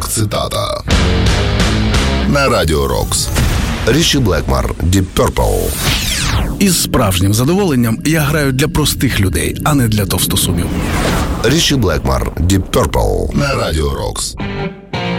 Ранок-цитата на Радіо Рокс. Річі Блекмор, Deep Purple. Із справжнім задоволенням я граю для простих людей, а не для товстосумів. Річі Блекмор, Deep Purple на Радіо Рокс.